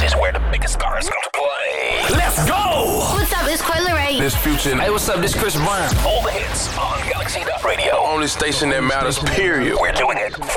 is where the biggest stars come to play. Let's go! What's up, it's Coil Ray. This Future. Hey, what's up? This Chris Brown. All the hits on Galaxy Radio. Only station that matters, period. We're doing it